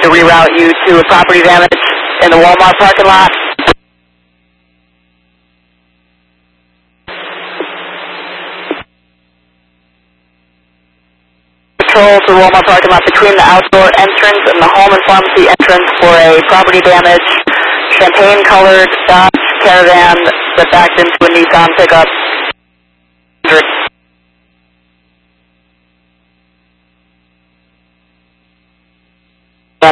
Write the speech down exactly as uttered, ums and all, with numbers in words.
to reroute you to a property damage in the Walmart parking lot. Patrol to the Walmart parking lot between the outdoor entrance and the home and pharmacy entrance for a property damage champagne-colored Dodge Caravan that backed into a Nissan pickup